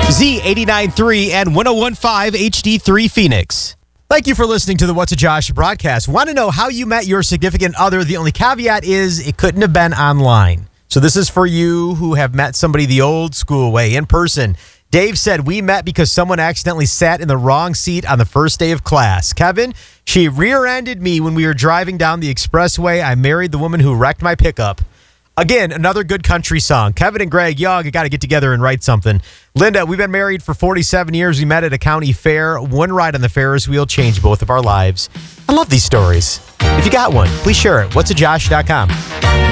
Z89.3 and 101.5 HD3 Phoenix. Thank you for listening to the What's a Josh broadcast. Want to know how you met your significant other? The only caveat is it couldn't have been online. So this is for you who have met somebody the old school way, in person. Dave said, we met because someone accidentally sat in the wrong seat on the first day of class. Kevin, she rear-ended me when we were driving down the expressway. I married the woman who wrecked my pickup. Again, another good country song. Kevin and Greg, y'all got to get together and write something. Linda, we've been married for 47 years. We met at a county fair. One ride on the Ferris wheel changed both of our lives. I love these stories. If you got one, please share it. Whatsajosh.com.